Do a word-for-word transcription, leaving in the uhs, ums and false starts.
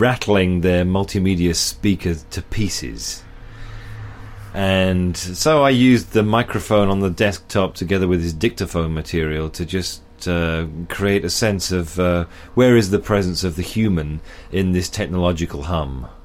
rattling their multimedia speaker to pieces. And so I used the microphone on the desktop together with his dictaphone material to just uh, create a sense of uh, where is the presence of the human in this technological hum.